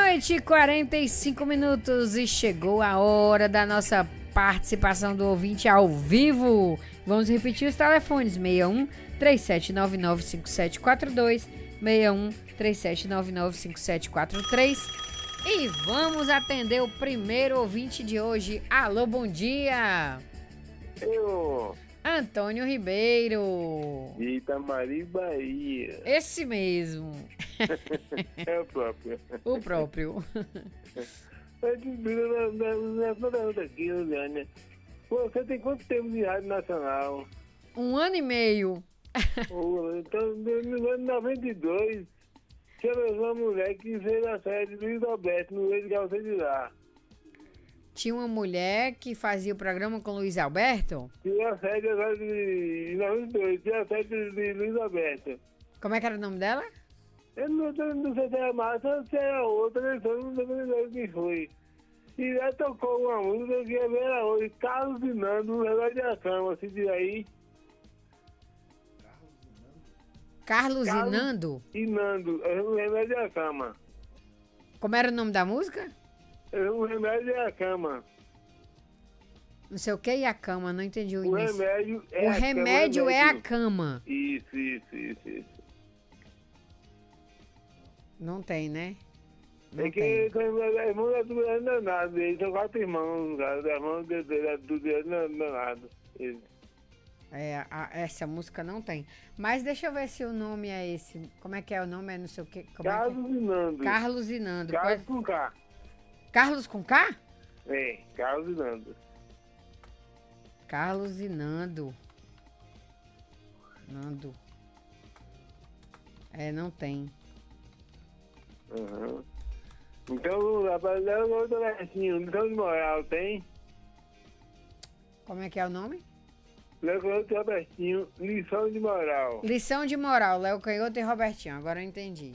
noite, 45 minutos e chegou a hora da nossa participação do ouvinte ao vivo. Vamos repetir os telefones: 61 3799 5742, 61 3799 5743. E vamos atender o primeiro ouvinte de hoje. Alô, bom dia. Eu, Antônio Ribeiro. de Itamari, Bahia. Esse mesmo. É o próprio. O próprio. Na pergunta aqui, Juliana. Você tem quanto tempo de rádio nacional? 1 ano e meio. Então, no ano 92, tinha uma mulher que fez a série de Luiz Alberto no Rei de Calça de Lá. Tinha uma mulher que fazia o programa com Luiz Alberto. Tinha a série agora de 92, tinha a série de Luiz Alberto. Como é que era o nome dela? Eu não sei se era massa ou se era outra, eu não sei quem foi. E já tocou uma música que era hoje, Carlos e Nando, o Relógio da Cama, se diz aí. Carlos e Nando? E Nando, é o Remédio da Cama. Como era o nome da música? É o Remédio da Cama. Não sei o que e a cama, não entendi o O início. remédio é O a remédio cama. é a cama. Isso. Não tem, né? Não É que irmão é do danado, eles são 4 irmãos, cara, da irmã do danado. Essa música não tem. Mas deixa eu ver se o nome é esse. Como é que é o nome? É não sei o que. Carlos e Nando. Carlos e Nando. Carlos com K. Carlos com K? É, Carlos e Nando. Carlos e Nando. Nando. Não tem. Uhum. Então, rapaz, leva o outro versinho. Lição de moral, tem? Como é que é o nome? Léo Canhoto e Robertinho, lição de moral. Lição de moral, Léo Canhoto e Robertinho. Agora eu entendi.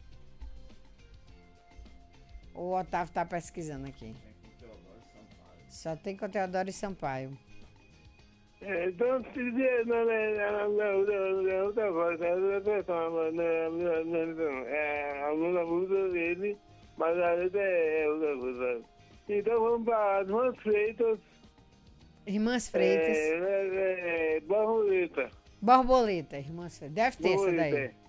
O Otávio tá pesquisando aqui. Só tem com Teodoro e Sampaio. Então, se dizer, outra voz, a música dele, mas a letra é outra coisa. Então vamos para Irmãs Freitas. Irmãs Freitas. Borboleta. Borboleta, Irmãs Freitas. Deve ter essa daí.